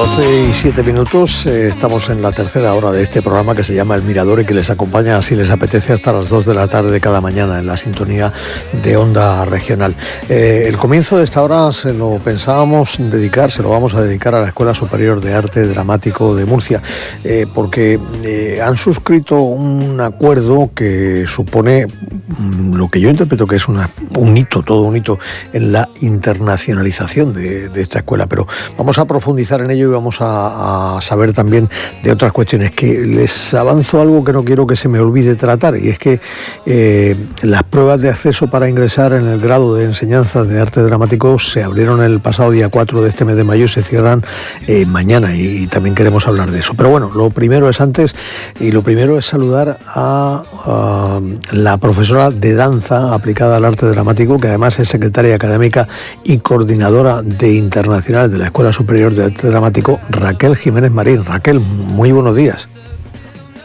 12:07, estamos en la tercera hora de este programa que se llama El Mirador y que les acompaña, si les apetece, hasta las 2 de la tarde de cada mañana en la sintonía de Onda Regional. El comienzo de esta hora se lo pensábamos dedicar, se lo vamos a dedicar a la Escuela Superior de Arte Dramático de Murcia, porque han suscrito un acuerdo que supone lo que yo interpreto que es un hito, todo un hito en la internacionalización de esta escuela, pero vamos a profundizar en ello y vamos a saber también de otras cuestiones. Que les avanzo algo que no quiero que se me olvide tratar, y es que las pruebas de acceso para ingresar en el grado de enseñanza de arte dramático se abrieron el pasado día 4 de este mes de mayo y se cierran mañana, y también queremos hablar de eso. Pero bueno, lo primero es saludar a la profesora de danza aplicada al arte dramático, que además es secretaria académica y coordinadora de internacional de la Escuela Superior de Arte Dramático, Raquel Jiménez Marín. Raquel, muy buenos días.